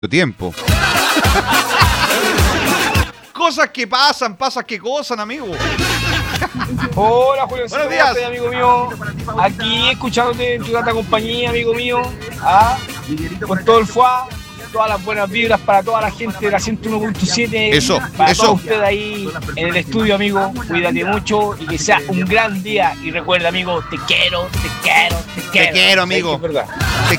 tiempo. Cosas que pasan, amigo. Hola, Julio. Buenos días, amigo mío. Aquí escuchándote en tu grata compañía, amigo mío. Con todo el fuá, todas las buenas vibras para toda la gente de la 101.7. Eso. Todos ustedes ahí en el estudio, amigo. Cuídate mucho y que sea un gran día. Y recuerda, amigo, te quiero. Te quiero, amigo. Es verdad.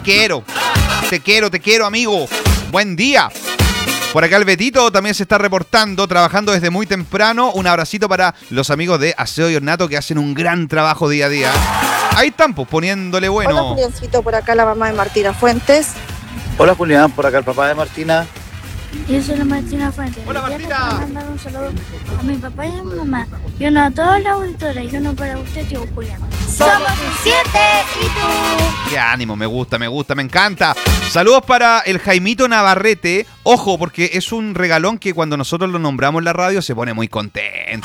Te quiero, amigo. Buen día. Por acá el Betito también se está reportando, trabajando desde muy temprano. Un abracito para los amigos de Aseo y Ornato que hacen un gran trabajo día a día. Ahí están, pues, poniéndole bueno. Hola, Juliancito, por acá la mamá de Martina Fuentes. Hola, Julián, por acá el papá de Martina. Yo soy la Martina Fuentes. Hola, Quería Martina. mandar un saludo a mi papá y a mi mamá. Y uno a todos los auditores y uno para usted, tío Julián. Somos un 7 y tú. Qué ánimo, me gusta, me encanta. Saludos para el Jaimito Navarrete. Ojo, porque es un regalón que cuando nosotros lo nombramos en la radio se pone muy contento.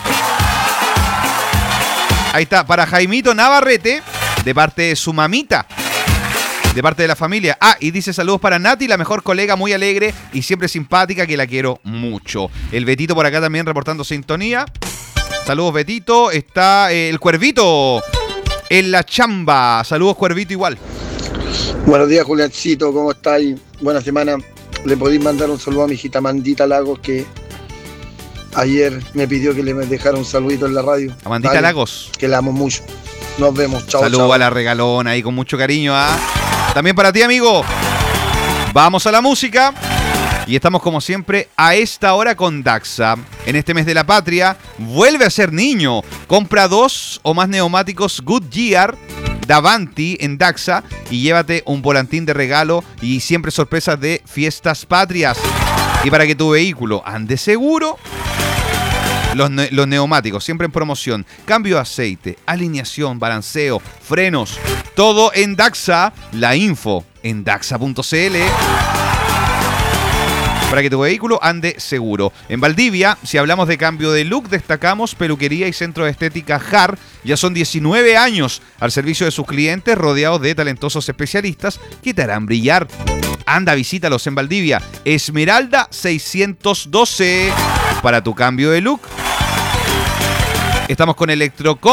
Ahí está, para Jaimito Navarrete, de parte de su mamita. De parte de la familia. Y dice saludos para Nati, la mejor colega, muy alegre y siempre simpática, que la quiero mucho. El Betito por acá también reportando sintonía. Saludos, Betito. Está el Cuervito en la chamba. Saludos, Cuervito, igual. Buenos días, Juliancito, ¿cómo estáis? Buena semana. Le podéis mandar un saludo a mi hijita Amandita Lagos, que ayer me pidió que le dejara un saludito en la radio. Amandita Lagos. Que la amo mucho. Nos vemos, chao. Saludos a la regalona ahí con mucho cariño. También para ti, amigo. Vamos a la música. Y estamos como siempre a esta hora con Daxa. En este mes de la patria, vuelve a ser niño. Compra 2 o más neumáticos Goodyear Davanti en Daxa y llévate un volantín de regalo y siempre sorpresas de fiestas patrias. Y para que tu vehículo ande seguro, los neumáticos siempre en promoción. Cambio de aceite, alineación, balanceo, frenos. Todo en Daxa. La info en daxa.cl. Para que tu vehículo ande seguro. En Valdivia, si hablamos de cambio de look, destacamos Peluquería y Centro de Estética JAR. Ya son 19 años al servicio de sus clientes, rodeados de talentosos especialistas que te harán brillar. Anda, visítalos en Valdivia. Esmeralda 612 para tu cambio de look. Estamos con Electrocom.